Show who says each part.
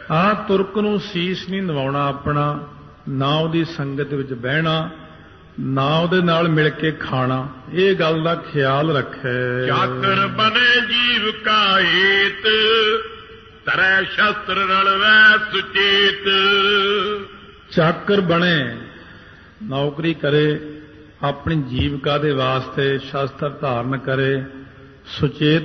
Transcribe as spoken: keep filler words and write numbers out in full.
Speaker 1: ਆ ਤੁਰਕ ਨੂੰ ਸੀਸ ਨਹੀਂ ਨਿਵਾਉਣਾ ਆਪਣਾ, ਨਾ ਉਹਦੀ ਸੰਗਤ ਵਿੱਚ ਬਹਿਣਾ, ਨਾ ਉਹਦੇ ਨਾਲ ਮਿਲ ਕੇ ਖਾਣਾ। ਇਹ ਗੱਲ ਦਾ ਖਿਆਲ ਰੱਖੇ।
Speaker 2: ਚਾਕਰ ਬਨੇ ਜੀਵ ਕਾ ਏਤ, ਤਰੈ ਸ਼ਸਤਰ ਰਲਵੈ ਸੁਚੇਤ।
Speaker 1: ਚਾਕਰ ਬਣੇ, ਨੌਕਰੀ ਕਰੇ, ਆਪਣੀ ਜੀਵਕਾ ਦੇ ਵਾਸਤੇ ਸ਼ਸਤਰ ਧਾਰਨ ਕਰੇ, ਸੁਚੇਤ